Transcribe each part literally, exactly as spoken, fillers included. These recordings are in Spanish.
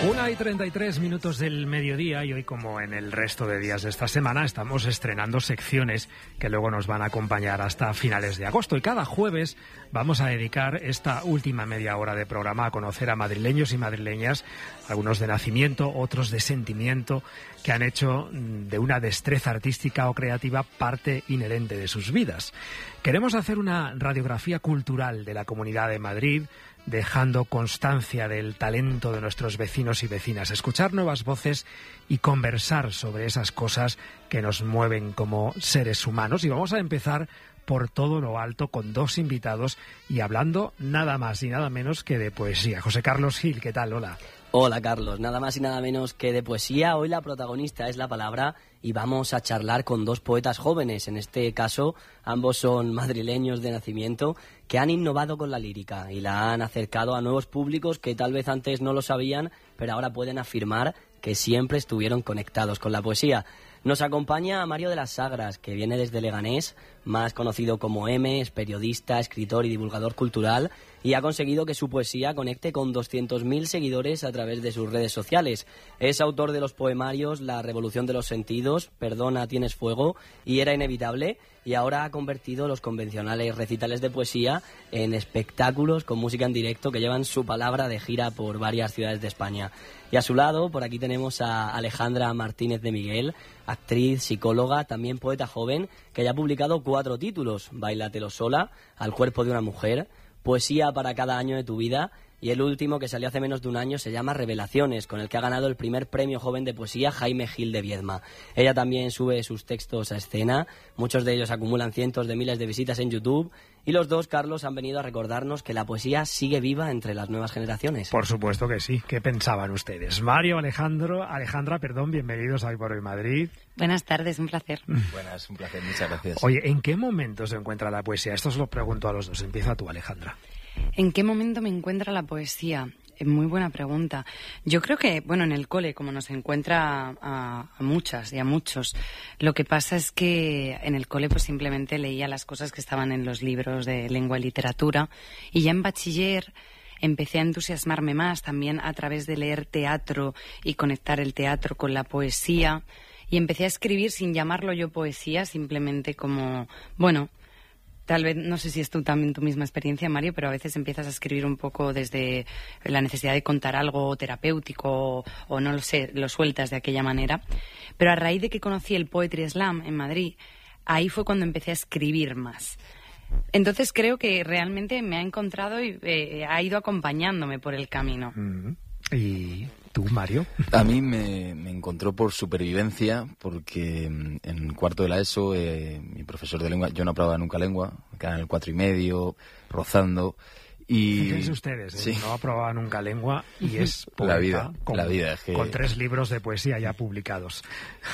Una y treinta y tres minutos del mediodía y hoy, como en el resto de días de esta semana, estamos estrenando secciones que luego nos van a acompañar hasta finales de agosto. Y cada jueves vamos a dedicar esta última media hora de programa a conocer a madrileños y madrileñas, algunos de nacimiento, otros de sentimiento, que han hecho de una destreza artística o creativa parte inherente de sus vidas. Queremos hacer una radiografía cultural de la Comunidad de Madrid, dejando constancia del talento de nuestros vecinos y vecinas, escuchar nuevas voces y conversar sobre esas cosas que nos mueven como seres humanos. Y vamos a empezar por todo lo alto con dos invitados y hablando nada más y nada menos que de poesía. José Carlos Gil, ¿qué tal? Hola. Hola Carlos, nada más y nada menos que de poesía. Hoy la protagonista es la palabra y vamos a charlar con dos poetas jóvenes. En este caso, ambos son madrileños de nacimiento que han innovado con la lírica y la han acercado a nuevos públicos que tal vez antes no lo sabían, pero ahora pueden afirmar que siempre estuvieron conectados con la poesía. Nos acompaña Mario de las Sagras, que viene desde Leganés, más conocido como M, es periodista, escritor y divulgador cultural, y ha conseguido que su poesía conecte con doscientos mil seguidores a través de sus redes sociales. Es autor de los poemarios La Revolución de los Sentidos, Perdona, tienes fuego y Era inevitable, y ahora ha convertido los convencionales recitales de poesía en espectáculos con música en directo que llevan su palabra de gira por varias ciudades de España. Y a su lado, por aquí tenemos a Alejandra Martínez de Miguel, actriz, psicóloga, también poeta joven, que ya ha publicado cuatro títulos: Báilatelo sola, Al cuerpo de una mujer, Poesía para cada año de tu vida, y el último, que salió hace menos de un año, se llama Revelaciones, con el que ha ganado el primer premio joven de poesía Jaime Gil de Viedma. Ella también sube sus textos a escena, muchos de ellos acumulan cientos de miles de visitas en YouTube, y los dos, Carlos, han venido a recordarnos que la poesía sigue viva entre las nuevas generaciones. Por supuesto que sí. ¿Qué pensaban ustedes? Mario, Alejandro, Alejandra, perdón, bienvenidos a Hoy por Hoy Madrid. Buenas tardes, un placer. Buenas, un placer, muchas gracias. Oye, ¿en qué momento se encuentra la poesía? Esto os lo pregunto a los dos. Empieza tú, Alejandra. ¿En qué momento me encuentra la poesía? Muy buena pregunta. Yo creo que, bueno, en el cole, como nos encuentra a, a muchas y a muchos, lo que pasa es que en el cole pues simplemente leía las cosas que estaban en los libros de lengua y literatura, y ya en bachiller empecé a entusiasmarme más también a través de leer teatro y conectar el teatro con la poesía, y empecé a escribir sin llamarlo yo poesía, simplemente como, bueno, tal vez, no sé si es tú también tu misma experiencia, Mario, pero a veces empiezas a escribir un poco desde la necesidad de contar algo terapéutico o, o no lo sé, lo sueltas de aquella manera. Pero a raíz de que conocí el Poetry Slam en Madrid, ahí fue cuando empecé a escribir más. Entonces creo que realmente me ha encontrado y eh, ha ido acompañándome por el camino. Mm-hmm. ¿Y tú, Mario? A mí me, me encontró por supervivencia, porque en cuarto de la ESO, eh, mi profesor de lengua, yo no aprobaba nunca lengua, me quedaba en el cuatro y medio, rozando. Y fíjense ustedes, ¿eh? Sí. No aprobaba nunca lengua y es poeta, la vida, con, la vida es que... con tres libros de poesía ya publicados.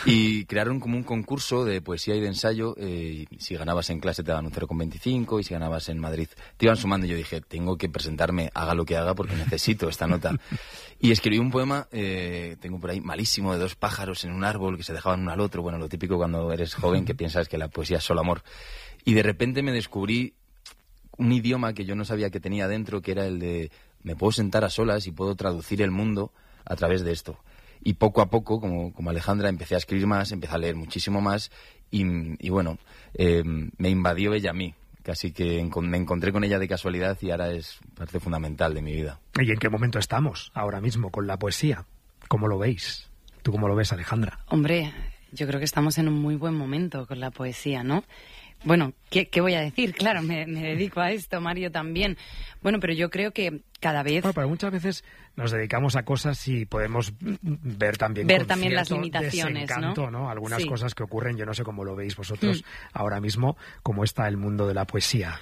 Y crearon como un concurso de poesía y de ensayo, eh, y si ganabas en clase te daban un cero coma veinticinco y si ganabas en Madrid te iban sumando, y yo dije, tengo que presentarme, haga lo que haga, porque necesito esta nota. Y escribí un poema, eh, tengo por ahí, malísimo, de dos pájaros en un árbol que se dejaban uno al otro, bueno, lo típico cuando eres joven, que piensas que la poesía es solo amor. Y de repente me descubrí un idioma que yo no sabía que tenía dentro, que era el de me puedo sentar a solas y puedo traducir el mundo a través de esto. Y poco a poco, como, como Alejandra, empecé a escribir más, empecé a leer muchísimo más y, y bueno, eh, me invadió ella a mí. Casi que me encontré con ella de casualidad y ahora es parte fundamental de mi vida. ¿Y en qué momento estamos ahora mismo con la poesía? ¿Cómo lo veis? ¿Tú cómo lo ves, Alejandra? Hombre, yo creo que estamos en un muy buen momento con la poesía, ¿no? Bueno, ¿qué, qué voy a decir? Claro, me, me dedico a esto, Mario también. Bueno, pero yo creo que cada vez... Bueno, pero muchas veces nos dedicamos a cosas y podemos ver también ver con también las cierto limitaciones, desencanto, ¿no? ¿no? Algunas Sí. cosas que ocurren, yo no sé cómo lo veis vosotros Mm. ahora mismo, cómo está el mundo de la poesía.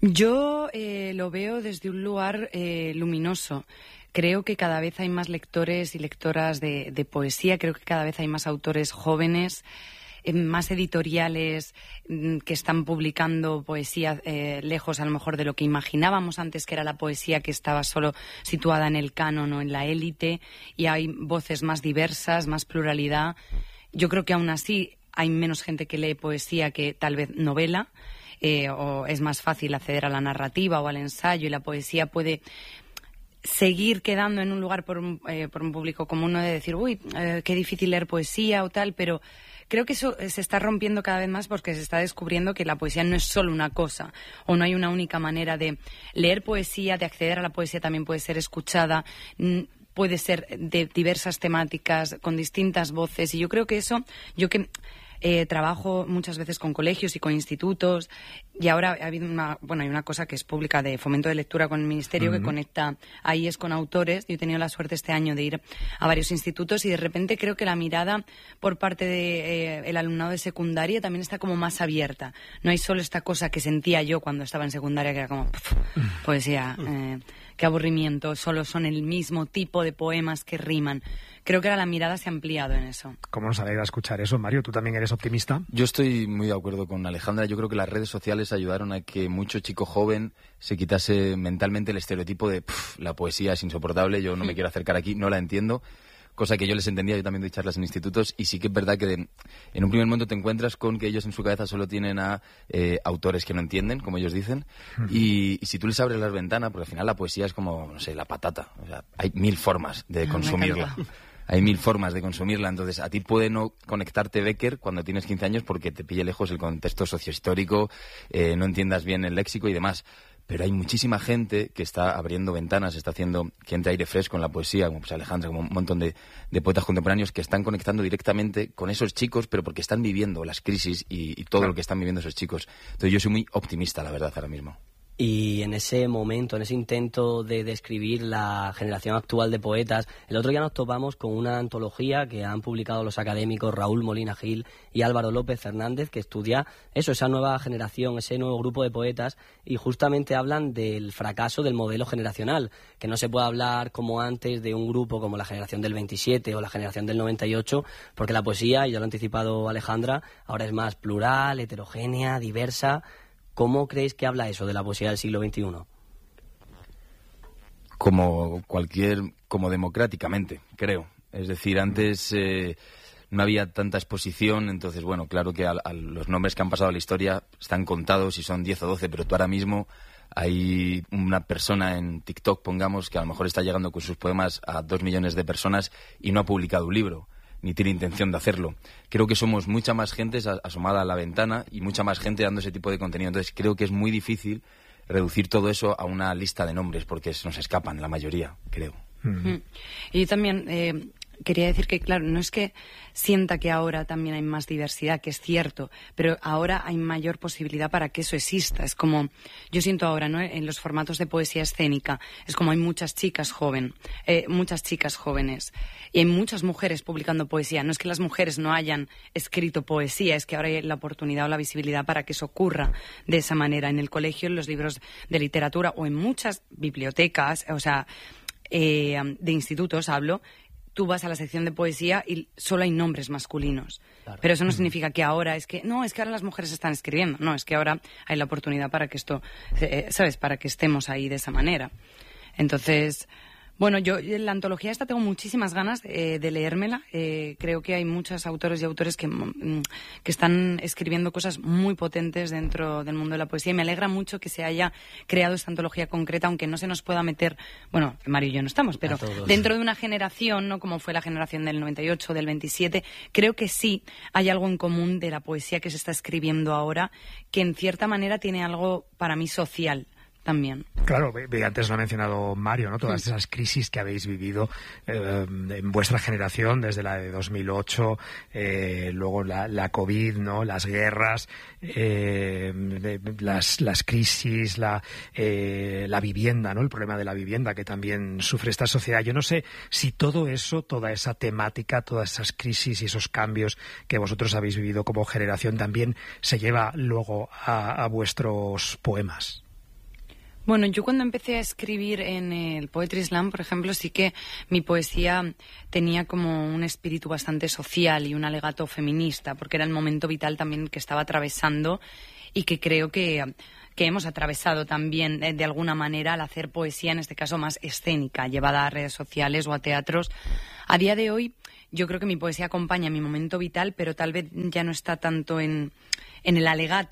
Yo eh, lo veo desde un lugar eh, luminoso. Creo que cada vez hay más lectores y lectoras de, de poesía, creo que cada vez hay más autores jóvenes, eh, más editoriales mm, que están publicando poesía eh, lejos a lo mejor de lo que imaginábamos antes, que era la poesía que estaba solo situada en el canon o en la élite, y hay voces más diversas, más pluralidad. Yo creo que aún así hay menos gente que lee poesía que tal vez novela, eh, o es más fácil acceder a la narrativa o al ensayo, y la poesía puede seguir quedando en un lugar por un, eh, por un público común, no de decir, uy, eh, qué difícil leer poesía o tal, pero creo que eso se está rompiendo cada vez más porque se está descubriendo que la poesía no es solo una cosa, o no hay una única manera de leer poesía, de acceder a la poesía, también puede ser escuchada, puede ser de diversas temáticas, con distintas voces, y yo creo que eso, yo que... Eh, trabajo muchas veces con colegios y con institutos, y ahora ha habido una, bueno, hay una cosa que es pública de fomento de lectura con el Ministerio, uh-huh, que conecta a I E S con autores. Yo he tenido la suerte este año de ir a varios institutos y de repente creo que la mirada por parte del de, eh, alumnado de secundaria también está como más abierta. No hay solo esta cosa que sentía yo cuando estaba en secundaria, que era como pf, poesía, eh, qué aburrimiento, solo son el mismo tipo de poemas que riman. Creo que ahora la mirada se ha ampliado en eso. ¿Cómo nos alegra escuchar eso, Mario? ¿Tú también eres optimista? Yo estoy muy de acuerdo con Alejandra. Yo creo que las redes sociales ayudaron a que mucho chico joven se quitase mentalmente el estereotipo de la poesía es insoportable, yo no me quiero acercar aquí, no la entiendo. Cosa que yo les entendía, yo también doy charlas en institutos, y sí que es verdad que de, en un primer momento te encuentras con que ellos en su cabeza solo tienen a eh, autores que no entienden, como ellos dicen, uh-huh, y, y si tú les abres las ventanas, porque al final la poesía es como, no sé, la patata, o sea, hay mil formas de no, consumirla. Hay mil formas de consumirla, entonces a ti puede no conectarte Becker cuando tienes quince años porque te pille lejos el contexto sociohistórico, eh, no entiendas bien el léxico y demás. Pero hay muchísima gente que está abriendo ventanas, está haciendo que entre aire fresco en la poesía, como pues Alejandra, como un montón de, de poetas contemporáneos que están conectando directamente con esos chicos, pero porque están viviendo las crisis y, y todo, claro, lo que están viviendo esos chicos. Entonces yo soy muy optimista, la verdad, ahora mismo. Y en ese momento, en ese intento de describir la generación actual de poetas, el otro día nos topamos con una antología que han publicado los académicos Raúl Molina Gil y Álvaro López Fernández, que estudia eso, esa nueva generación, ese nuevo grupo de poetas, y justamente hablan del fracaso del modelo generacional, que no se puede hablar como antes de un grupo como la generación del veintisiete o la generación del noventa y ocho, porque la poesía, y ya lo ha anticipado Alejandra, ahora es más plural, heterogénea, diversa. ¿Cómo creéis que habla eso de la poesía del siglo veintiuno? Como cualquier, como democráticamente, creo. Es decir, antes eh, no había tanta exposición, entonces, bueno, claro que a, a los nombres que han pasado a la historia están contados y son diez o doce, pero tú ahora mismo hay una persona en TikTok, pongamos, que a lo mejor está llegando con sus poemas a dos millones de personas y no ha publicado un libro, ni tiene intención de hacerlo. Creo que somos mucha más gente asomada a la ventana y mucha más gente dando ese tipo de contenido. Entonces creo que es muy difícil reducir todo eso a una lista de nombres, porque se nos escapan la mayoría, creo. Mm-hmm. Y también eh, quería decir que, claro, no es que sienta que ahora también hay más diversidad, que es cierto, pero ahora hay mayor posibilidad para que eso exista. Es como, yo siento ahora, ¿no?, en los formatos de poesía escénica, es como hay muchas chicas joven, eh, muchas chicas jóvenes, y hay muchas mujeres publicando poesía. No es que las mujeres no hayan escrito poesía, es que ahora hay la oportunidad o la visibilidad para que eso ocurra de esa manera en el colegio, en los libros de literatura o en muchas bibliotecas, o sea, eh, de institutos hablo. Tú vas a la sección de poesía y solo hay nombres masculinos. Claro. Pero eso no significa que ahora es que... No, es que ahora las mujeres están escribiendo. No, es que ahora hay la oportunidad para que esto... Eh, ¿Sabes? Para que estemos ahí de esa manera. Entonces... Bueno, yo en la antología esta tengo muchísimas ganas eh, de leérmela. Eh, creo que hay muchos autores y autores que, mm, que están escribiendo cosas muy potentes dentro del mundo de la poesía, y me alegra mucho que se haya creado esta antología concreta, aunque no se nos pueda meter... Bueno, Mario y yo no estamos, pero dentro de una generación, ¿no?, como fue la generación del noventa y ocho, del veintisiete, creo que sí hay algo en común de la poesía que se está escribiendo ahora, que en cierta manera tiene algo para mí social también. Claro, antes lo ha mencionado Mario, ¿no? Todas esas crisis que habéis vivido eh, en vuestra generación, desde la de dos mil ocho, eh, luego la, la COVID, ¿no? Las guerras, eh, las, las crisis, la, eh, la vivienda, ¿no? El problema de la vivienda que también sufre esta sociedad. Yo no sé si todo eso, toda esa temática, todas esas crisis y esos cambios que vosotros habéis vivido como generación también se lleva luego a, a vuestros poemas. Bueno, yo cuando empecé a escribir en el Poetry Slam, por ejemplo, sí que mi poesía tenía como un espíritu bastante social y un alegato feminista, porque era el momento vital también que estaba atravesando y que creo que, que hemos atravesado también eh, de alguna manera al hacer poesía, en este caso más escénica, llevada a redes sociales o a teatros. A día de hoy yo creo que mi poesía acompaña mi momento vital, pero tal vez ya no está tanto en, en el alegato,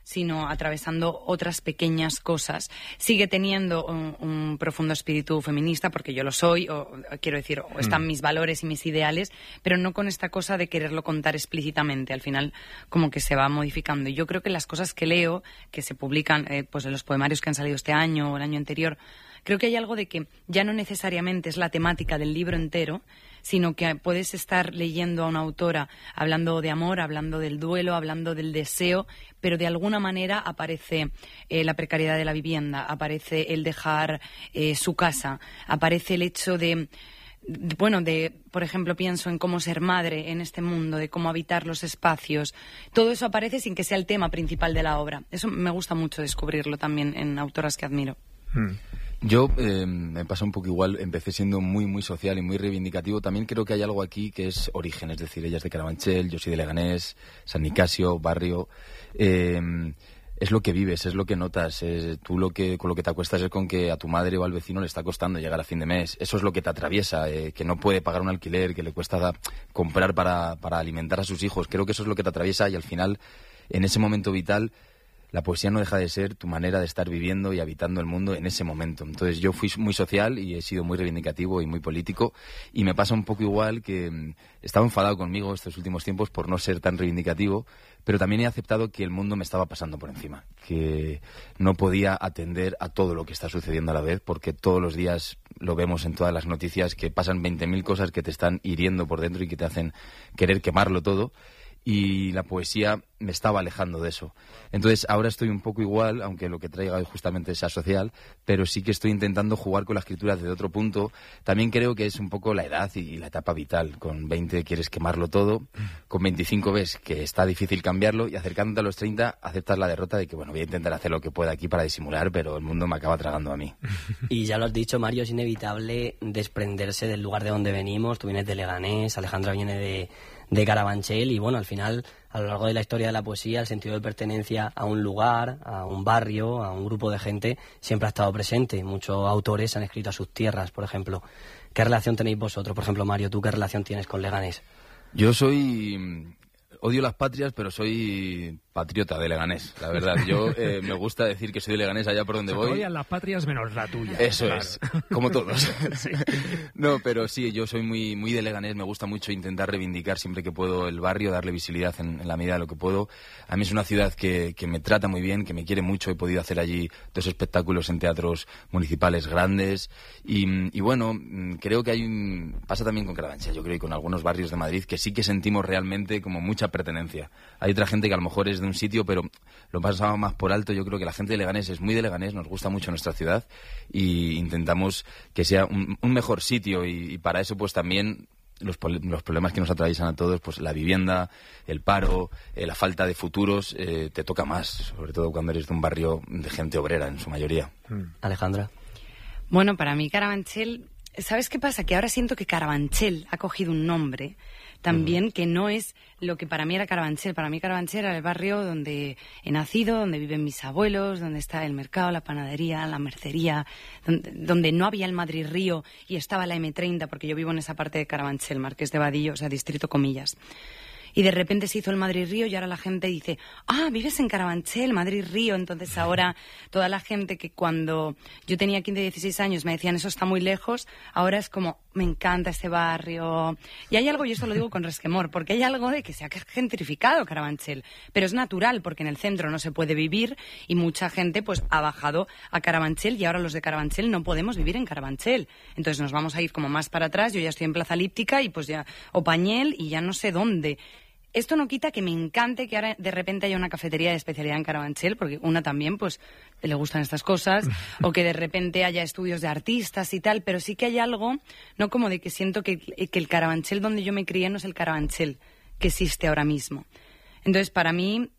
sino atravesando otras pequeñas cosas. Sigue teniendo un, un profundo espíritu feminista, porque yo lo soy, o quiero decir, o están mm. mis valores y mis ideales, pero no con esta cosa de quererlo contar explícitamente. Al final, como que se va modificando. Y yo creo que las cosas que leo, que se publican eh, pues en los poemarios que han salido este año o el año anterior, creo que hay algo de que ya no necesariamente es la temática del libro entero, sino que puedes estar leyendo a una autora hablando de amor, hablando del duelo, hablando del deseo, pero de alguna manera aparece eh, la precariedad de la vivienda, aparece el dejar eh, su casa, aparece el hecho de, de, bueno, de, por ejemplo, pienso en cómo ser madre en este mundo, de cómo habitar los espacios. Todo eso aparece sin que sea el tema principal de la obra. Eso me gusta mucho descubrirlo también en autoras que admiro. Mm. Yo eh, me pasa un poco igual, empecé siendo muy muy social y muy reivindicativo. También creo que hay algo aquí que es origen, es decir, ella es de Carabanchel, yo soy de Leganés, San Nicasio, barrio. Eh, es lo que vives, es lo que notas, es, tú lo que, con lo que te acuestas es con que a tu madre o al vecino le está costando llegar a fin de mes. Eso es lo que te atraviesa, eh, que no puede pagar un alquiler, que le cuesta da, comprar para, para alimentar a sus hijos. Creo que eso es lo que te atraviesa y al final, en ese momento vital, la poesía no deja de ser tu manera de estar viviendo y habitando el mundo en ese momento. Entonces yo fui muy social y he sido muy reivindicativo y muy político, y me pasa un poco igual que mmm, estaba enfadado conmigo estos últimos tiempos por no ser tan reivindicativo, pero también he aceptado que el mundo me estaba pasando por encima, que no podía atender a todo lo que está sucediendo a la vez, porque todos los días lo vemos en todas las noticias, que pasan veinte mil cosas que te están hiriendo por dentro y que te hacen querer quemarlo todo. Y la poesía me estaba alejando de eso. Entonces ahora estoy un poco igual, aunque lo que traiga justamente sea social, pero sí que estoy intentando jugar con la escritura desde otro punto. También creo que es un poco la edad y la etapa vital. Con veinte quieres quemarlo todo, con veinticinco ves que está difícil cambiarlo, y acercándote a los treinta aceptas la derrota de que, bueno, voy a intentar hacer lo que pueda aquí para disimular, pero el mundo me acaba tragando a mí. Y ya lo has dicho, Mario, es inevitable desprenderse del lugar de donde venimos. Tú vienes de Leganés, Alejandra viene de... de Carabanchel, y bueno, al final, a lo largo de la historia de la poesía, el sentido de pertenencia a un lugar, a un barrio, a un grupo de gente, siempre ha estado presente. Muchos autores han escrito a sus tierras, por ejemplo. ¿Qué relación tenéis vosotros? Por ejemplo, Mario, ¿tú qué relación tienes con Leganés? Yo soy... odio las patrias, pero soy patriota de Leganés, la verdad. Yo eh, me gusta decir que soy de Leganés allá por donde o sea, voy. Odian las patrias menos la tuya. Eso claro. Es, como todos. Sí. No, pero sí, yo soy muy muy de Leganés. Me gusta mucho intentar reivindicar siempre que puedo el barrio, darle visibilidad en, en la medida de lo que puedo. A mí es una ciudad que, que me trata muy bien, que me quiere mucho. He podido hacer allí dos espectáculos en teatros municipales grandes. Y, y bueno, creo que hay un... pasa también con Carabanchel, yo creo, y con algunos barrios de Madrid, que sí que sentimos realmente como mucha pertenencia. Hay otra gente que a lo mejor es de un sitio, pero lo pasaba más por alto. Yo creo que la gente de Leganés es muy de Leganés, nos gusta mucho nuestra ciudad y intentamos que sea un, un mejor sitio, y, y para eso pues también los, los problemas que nos atraviesan a todos, pues la vivienda, el paro, eh, la falta de futuros, eh, te toca más, sobre todo cuando eres de un barrio de gente obrera en su mayoría. Mm. Alejandra. Bueno, para mí Carabanchel, ¿sabes qué pasa? Que ahora siento que Carabanchel ha cogido un nombre también uh-huh. que no es lo que para mí era Carabanchel. Para mí Carabanchel era el barrio donde he nacido, donde viven mis abuelos, donde está el mercado, la panadería, la mercería, donde, donde no había el Madrid-Río y estaba la eme treinta, porque yo vivo en esa parte de Carabanchel, Marqués de Vadillo, o sea, distrito Comillas. Y de repente se hizo el Madrid-Río y ahora la gente dice, ah, vives en Carabanchel, Madrid-Río. Entonces ahora toda la gente que cuando yo tenía quince, dieciséis años me decían, eso está muy lejos, ahora es como, me encanta este barrio. Y hay algo, y esto lo digo con resquemor, porque hay algo de que se ha gentrificado Carabanchel. Pero es natural, porque en el centro no se puede vivir y mucha gente pues ha bajado a Carabanchel, y ahora los de Carabanchel no podemos vivir en Carabanchel. Entonces nos vamos a ir como más para atrás. Yo ya estoy en Plaza Elíptica y pues ya, o Pañel, y ya no sé dónde. Esto no quita que me encante que ahora de repente haya una cafetería de especialidad en Carabanchel, porque una también pues le gustan estas cosas, o que de repente haya estudios de artistas y tal, pero sí que hay algo, no como de que siento que, que el Carabanchel donde yo me crié no es el Carabanchel que existe ahora mismo. Entonces, para mí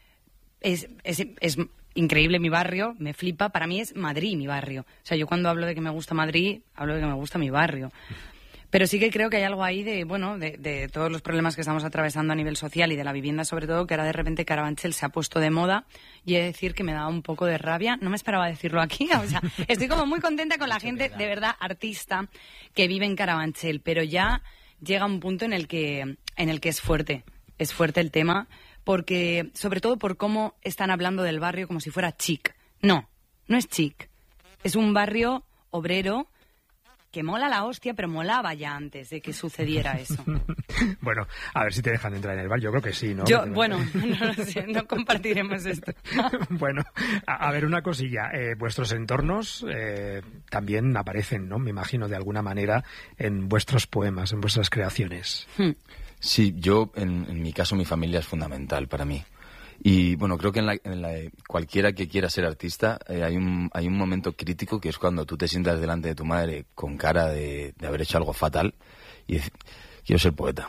es, es, es increíble mi barrio, me flipa, para mí es Madrid mi barrio. O sea, yo cuando hablo de que me gusta Madrid, hablo de que me gusta mi barrio. Pero sí que creo que hay algo ahí de, bueno, de, de todos los problemas que estamos atravesando a nivel social y de la vivienda sobre todo, que ahora de repente Carabanchel se ha puesto de moda, y he de decir que me da un poco de rabia. No me esperaba decirlo aquí, o sea, estoy como muy contenta con la gente, de verdad, artista, que vive en Carabanchel, pero ya llega un punto en el que, en el que es fuerte, es fuerte el tema, porque, sobre todo por cómo están hablando del barrio como si fuera chic. No, no es chic. Es un barrio obrero que mola la hostia, pero molaba ya antes de que sucediera eso. Bueno, a ver si te dejan entrar en el bar. Yo creo que sí, ¿no? Yo, Porque bueno, no lo sé, no compartiremos esto. Bueno, a, a ver, una cosilla. Eh, vuestros entornos eh, también aparecen, ¿no? Me imagino, de alguna manera, en vuestros poemas, en vuestras creaciones. Hmm. Sí, yo, en, en mi caso, mi familia es fundamental para mí. Y bueno, creo que en, la, en la, cualquiera que quiera ser artista eh, hay, un, hay un momento crítico que es cuando tú te sientas delante de tu madre con cara de, de haber hecho algo fatal y decir, quiero ser poeta.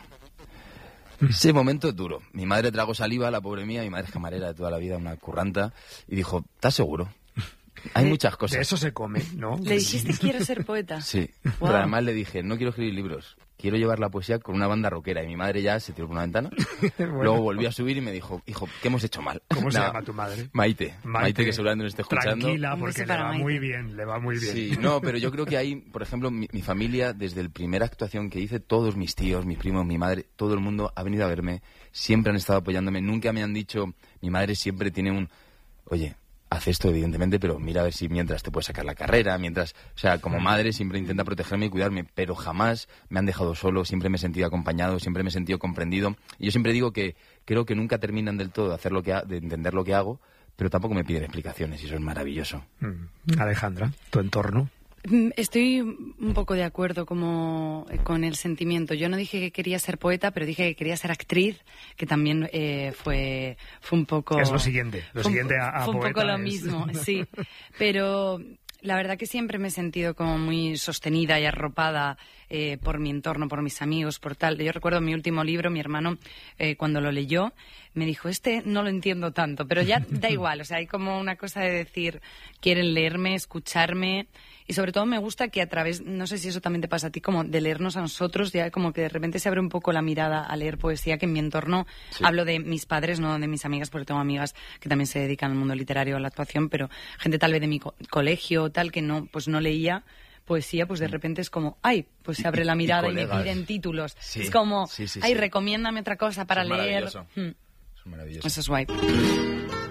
Ese momento es duro. Mi madre tragó saliva, la pobre mía, mi madre es camarera de toda la vida, una curranta, y dijo, ¿estás seguro? Hay muchas cosas. De eso se come, ¿no? ¿Le dijiste quiero ser poeta? Sí, Wow. pero además le dije, no quiero escribir libros, quiero llevar la poesía con una banda rockera. Y mi madre ya se tiró por una ventana. Bueno. Luego volvió a subir y me dijo, hijo, ¿qué hemos hecho mal? ¿Cómo se Nada. llama tu madre? Maite. Maite, Maite que seguramente nos esté escuchando. Tranquila, Un porque beso le para va Maite. muy bien, le va muy bien. Sí, no, pero yo creo que ahí, por ejemplo, mi, mi familia, desde la primera actuación que hice, todos mis tíos, mis primos, mi madre, todo el mundo ha venido a verme, siempre han estado apoyándome, nunca me han dicho, mi madre siempre tiene un, oye, haz esto evidentemente, pero mira a ver si mientras te puedes sacar la carrera, mientras, o sea, como madre siempre intenta protegerme y cuidarme, pero jamás me han dejado solo, siempre me he sentido acompañado, siempre me he sentido comprendido. Y yo siempre digo que creo que nunca terminan del todo de hacer lo que ha, de entender lo que hago, pero tampoco me piden explicaciones y eso es maravilloso. Mm. Alejandra, tu entorno. Estoy un poco de acuerdo como con el sentimiento. Yo no dije que quería ser poeta, pero dije que quería ser actriz, que también eh, fue fue un poco... Es lo siguiente, lo fue un- siguiente a, a Fue un poeta poco lo es- mismo, sí. Pero la verdad que siempre me he sentido como muy sostenida y arropada eh, por mi entorno, por mis amigos, por tal. Yo recuerdo mi último libro, mi hermano, eh, cuando lo leyó, me dijo, este no lo entiendo tanto, pero ya da igual. O sea, hay como una cosa de decir, quieren leerme, escucharme... Y sobre todo me gusta que a través, no sé si eso también te pasa a ti, como de leernos a nosotros, ya como que de repente se abre un poco la mirada a leer poesía, que en mi entorno, Sí. hablo de mis padres, no de mis amigas, porque tengo amigas que también se dedican al mundo literario, a la actuación, pero gente tal vez de mi co- colegio, tal, que no, pues no leía poesía, pues de repente es como, ay, pues se abre la Y- y mirada y, me colegas. piden títulos. Sí, Es como, sí, sí, ay, sí. recomiéndame otra cosa para Eso es leer. maravilloso. Mm, Es maravilloso. Eso es guay.